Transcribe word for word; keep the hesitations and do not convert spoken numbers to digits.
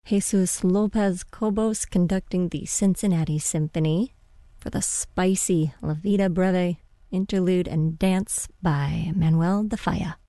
Jesus Lopez Cobos conducting the Cincinnati Symphony for the spicy La Vida Breve interlude and dance by Manuel de Falla.